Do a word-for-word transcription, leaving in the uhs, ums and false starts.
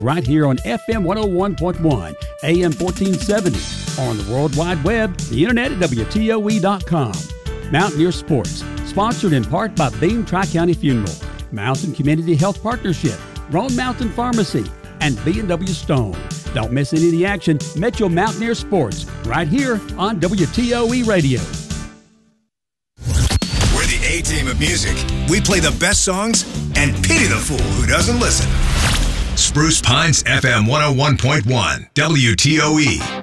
right here on F M one oh one point one, A M fourteen seventy, or on the World Wide Web, the internet at W T O E dot com. Mountaineer Sports, sponsored in part by Bean Tri-County Funeral, Mountain Community Health Partnership, Roan Mountain Pharmacy, and B and W Stone. Don't miss any of the action. Metro Mountaineer Sports, right here on W T O E Radio. We're the A-team of music. We play the best songs and pity the fool who doesn't listen. Spruce Pines F M one oh one point one, W T O E.